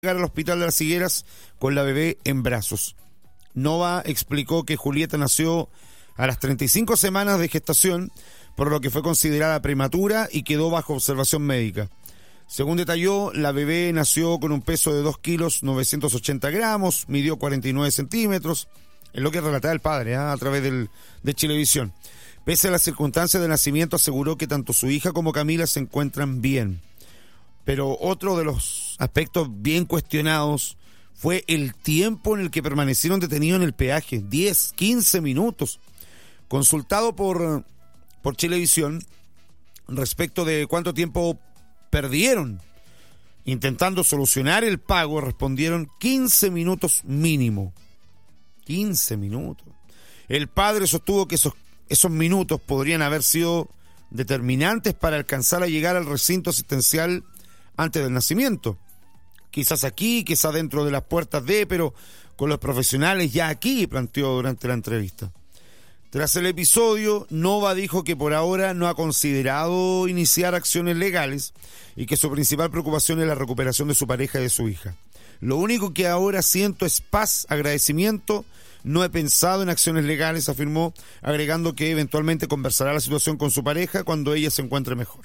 Llegar al hospital de Las Higueras con la bebé en brazos. Nova explicó que Julieta nació a las 35 semanas de gestación, por lo que fue considerada prematura y quedó bajo observación médica. Según detalló, la bebé nació con un peso de 2 kilos 980 gramos, midió 49 centímetros, es lo que relataba el padre a través de Chilevisión. Pese a las circunstancias de nacimiento, aseguró que tanto su hija como Camila se encuentran bien. Pero otro de los aspectos bien cuestionados fue el tiempo en el que permanecieron detenidos en el peaje, 10, 15 minutos. Consultado por Chilevisión respecto de cuánto tiempo perdieron intentando solucionar el pago, respondieron 15 minutos mínimo. 15 minutos. El padre sostuvo que esos minutos podrían haber sido determinantes para alcanzar a llegar al recinto asistencial antes del nacimiento. Quizás aquí, quizás dentro de las puertas pero con los profesionales ya aquí, planteó durante la entrevista. Tras el episodio, Nova dijo que por ahora no ha considerado iniciar acciones legales y que su principal preocupación es la recuperación de su pareja y de su hija. Lo único que ahora siento es paz, agradecimiento. No he pensado en acciones legales, afirmó, agregando que eventualmente conversará la situación con su pareja cuando ella se encuentre mejor.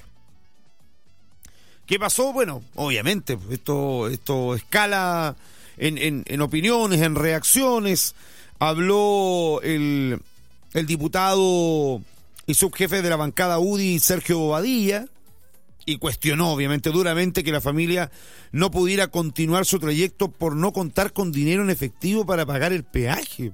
¿Qué pasó? Bueno, obviamente, esto escala en opiniones, en reacciones. Habló el diputado y subjefe de la bancada UDI, Sergio Bobadilla, y cuestionó, obviamente, duramente que la familia no pudiera continuar su trayecto por no contar con dinero en efectivo para pagar el peaje.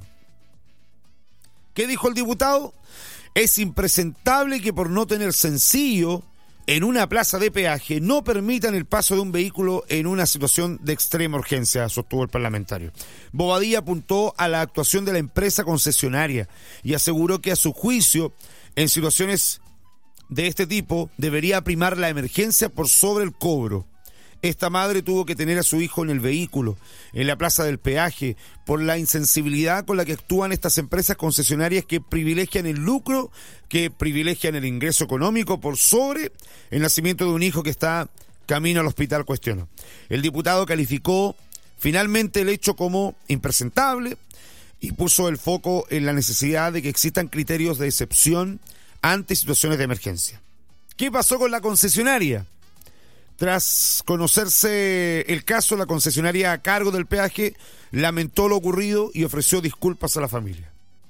¿Qué dijo el diputado? Es impresentable que por no tener sencillo en una plaza de peaje no permitan el paso de un vehículo en una situación de extrema urgencia, sostuvo el parlamentario. Bobadilla apuntó a la actuación de la empresa concesionaria y aseguró que a su juicio, en situaciones de este tipo, debería primar la emergencia por sobre el cobro. Esta madre tuvo que tener a su hijo en el vehículo, en la plaza del peaje, por la insensibilidad con la que actúan estas empresas concesionarias que privilegian el lucro, que privilegian el ingreso económico por sobre el nacimiento de un hijo que está camino al hospital, cuestionó. El diputado calificó finalmente el hecho como impresentable y puso el foco en la necesidad de que existan criterios de excepción ante situaciones de emergencia. ¿Qué pasó con la concesionaria? Tras conocerse el caso, la concesionaria a cargo del peaje lamentó lo ocurrido y ofreció disculpas a la familia.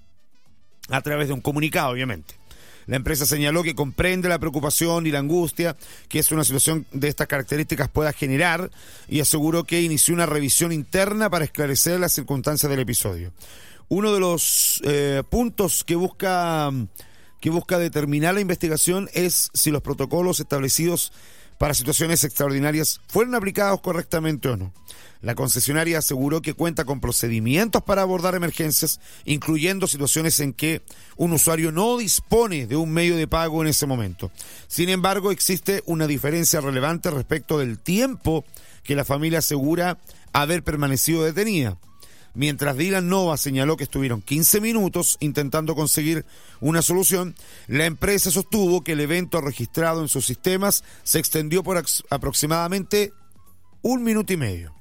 A través de un comunicado, obviamente. La empresa señaló que comprende la preocupación y la angustia que es una situación de estas características pueda generar y aseguró que inició una revisión interna para esclarecer las circunstancias del episodio. Uno de los puntos que busca determinar la investigación es si los protocolos establecidos para situaciones extraordinarias fueron aplicados correctamente o no. La concesionaria aseguró que cuenta con procedimientos para abordar emergencias, incluyendo situaciones en que un usuario no dispone de un medio de pago en ese momento. Sin embargo, existe una diferencia relevante respecto del tiempo que la familia asegura haber permanecido detenida. Mientras Dylan Nova señaló que estuvieron 15 minutos intentando conseguir una solución, la empresa sostuvo que el evento registrado en sus sistemas se extendió por aproximadamente 1 minuto y medio.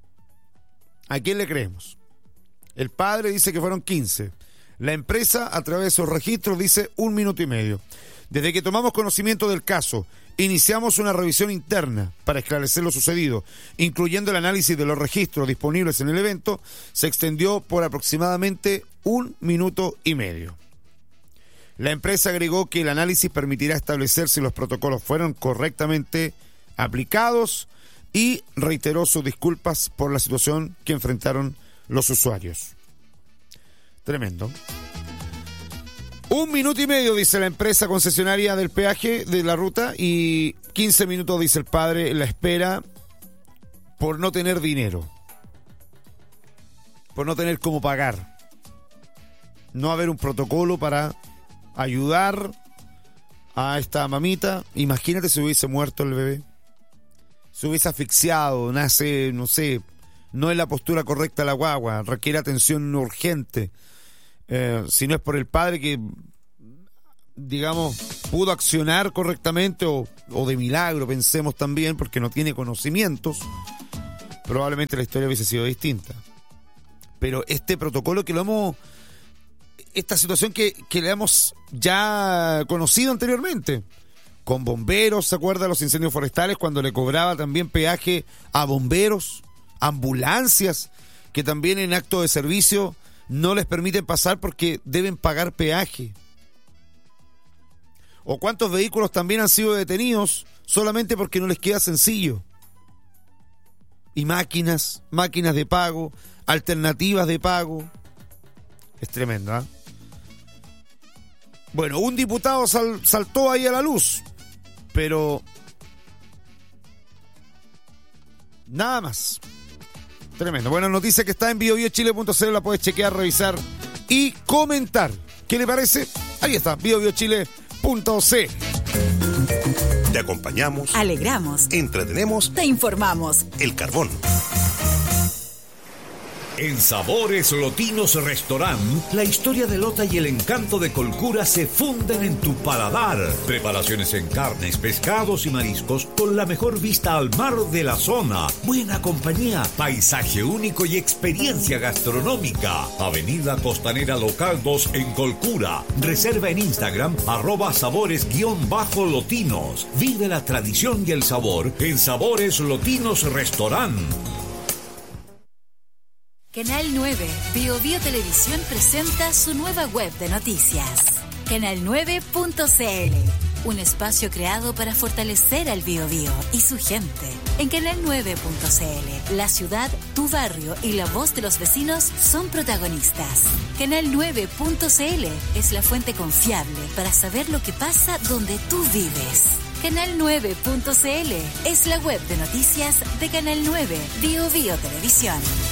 ¿A quién le creemos? El padre dice que fueron 15. La empresa, a través de sus registros, dice 1 minuto y medio. Desde que tomamos conocimiento del caso, iniciamos una revisión interna para esclarecer lo sucedido, incluyendo el análisis de los registros disponibles en el evento, se extendió por aproximadamente 1 minuto y medio. La empresa agregó que el análisis permitirá establecer si los protocolos fueron correctamente aplicados y reiteró sus disculpas por la situación que enfrentaron los usuarios. Tremendo. 1 minuto y medio, dice la empresa concesionaria del peaje de la ruta, y 15 minutos, dice el padre, la espera por no tener dinero, por no tener cómo pagar, no haber un protocolo para ayudar a esta mamita. Imagínate si hubiese muerto el bebé, se hubiese asfixiado, nace, no sé, no es la postura correcta la guagua, requiere atención urgente. Si no es por el padre que, digamos, pudo accionar correctamente o de milagro, pensemos también, porque no tiene conocimientos, probablemente la historia hubiese sido distinta. Pero este protocolo esta situación que le hemos ya conocido anteriormente, con bomberos, ¿se acuerda de los incendios forestales cuando le cobraba también peaje a bomberos, ambulancias, que también en acto de servicio no les permiten pasar porque deben pagar peaje? ¿O cuántos vehículos también han sido detenidos solamente porque no les queda sencillo? Y máquinas de pago, alternativas de pago. Es tremendo, ¿eh? Bueno, un diputado saltó ahí a la luz, pero nada más. Tremendo. Buena noticia que está en biobiochile.cl, la puedes chequear, revisar y comentar. ¿Qué le parece? Ahí está, biobiochile.cl. Te acompañamos, alegramos, entretenemos, te informamos. El Carbón. En Sabores Lotinos Restaurant, la historia de Lota y el encanto de Colcura se funden en tu paladar. Preparaciones en carnes, pescados y mariscos con la mejor vista al mar de la zona. Buena compañía, paisaje único y experiencia gastronómica. Avenida Costanera Local 2 en Colcura. Reserva en Instagram @sabores_lotinos. Vive la tradición y el sabor en Sabores Lotinos Restaurant. Canal 9, BioBio Televisión presenta su nueva web de noticias. Canal9.cl, un espacio creado para fortalecer al BioBio y su gente. En Canal9.cl, la ciudad, tu barrio y la voz de los vecinos son protagonistas. Canal9.cl es la fuente confiable para saber lo que pasa donde tú vives. Canal9.cl es la web de noticias de Canal 9, BioBio Televisión.